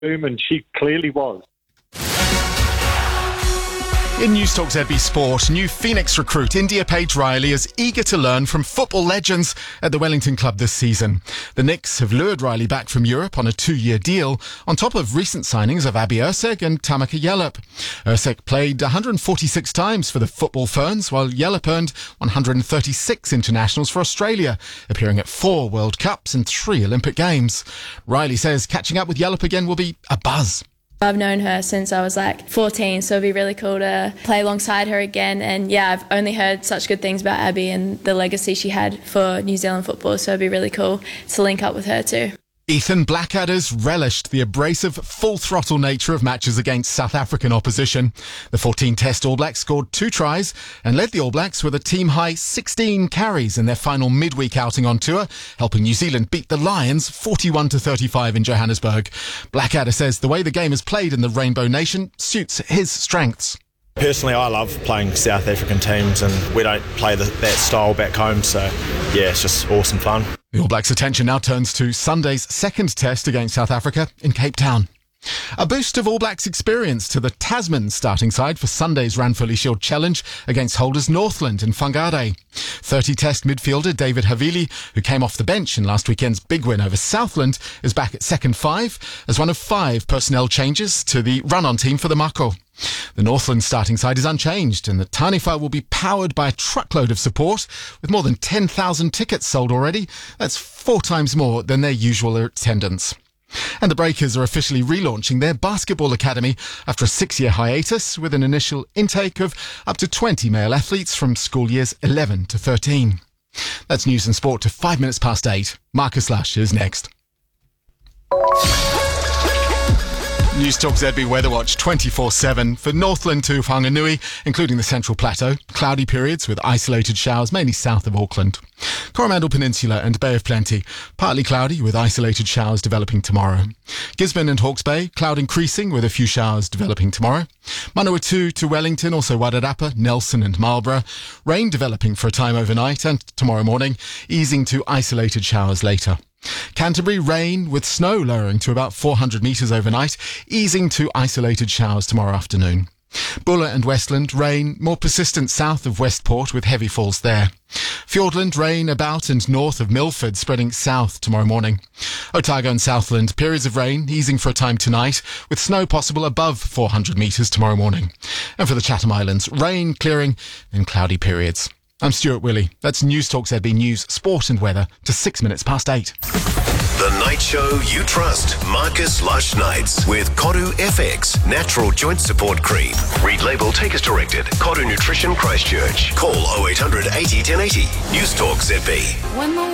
boom, and she clearly was. In Newstalk ZB Sport, new Phoenix recruit India Page Riley is eager to learn from football legends at the Wellington club this season. The Knicks have lured Riley back from Europe on a 2-year deal, on top of recent signings of Abby Erceg and Tamaka Yallop. Erceg played 146 times for the Football Ferns, while Yallop earned 136 internationals for Australia, appearing at 4 World Cups and 3 Olympic Games. Riley says catching up with Yallop again will be a buzz. I've known her since I was 14, so it'd be really cool to play alongside her again. And yeah, I've only heard such good things about Abby and the legacy she had for New Zealand football, so it'd be really cool to link up with her too. Ethan Blackadder's relished the abrasive, full-throttle nature of matches against South African opposition. The 14-test All Blacks scored 2 tries and led the All Blacks with a team-high 16 carries in their final midweek outing on tour, helping New Zealand beat the Lions 41-35 in Johannesburg. Blackadder says the way the game is played in the Rainbow Nation suits his strengths. Personally, I love playing South African teams, and we don't play that style back home, so yeah, it's just awesome fun. The All Blacks' attention now turns to Sunday's second test against South Africa in Cape Town. A boost of All Blacks experience to the Tasman starting side for Sunday's Ranfurly Shield Challenge against holders Northland in Whangarei. 30-test midfielder David Havili, who came off the bench in last weekend's big win over Southland, is back at second 5 as one of 5 personnel changes to the run-on team for the Mako. The Northland starting side is unchanged, and the Taniwha will be powered by a truckload of support, with more than 10,000 tickets sold already. That's 4 times more than their usual attendance. And the Breakers are officially relaunching their basketball academy after a 6-year hiatus, with an initial intake of up to 20 male athletes from school years 11 to 13. That's news and sport to 5 minutes past 8. Marcus Lush is next. Newstalk ZB Weather Watch 24/7 for Northland to Whanganui, including the Central Plateau. Cloudy periods with isolated showers, mainly south of Auckland. Coromandel Peninsula and Bay of Plenty, partly cloudy with isolated showers developing tomorrow. Gisborne and Hawke's Bay, cloud increasing with a few showers developing tomorrow. Manawatu to Wellington, also Wairarapa, Nelson and Marlborough. Rain developing for a time overnight and tomorrow morning, easing to isolated showers later. Canterbury, rain with snow lowering to about 400 metres overnight, easing to isolated showers tomorrow afternoon. Buller and Westland, rain more persistent south of Westport with heavy falls there. Fiordland, rain about and north of Milford, spreading south tomorrow morning. Otago and Southland, periods of rain easing for a time tonight, with snow possible above 400 metres tomorrow morning. And for the Chatham Islands, rain clearing and cloudy periods. I'm Stuart Willey. That's Newstalk ZB News, Sport and Weather to 6 minutes past 8. The night show you trust. Marcus Lush Nights with Koru FX Natural Joint Support Cream. Read label, take as directed. Koru Nutrition Christchurch. Call 0800 80 1080. Newstalk ZB.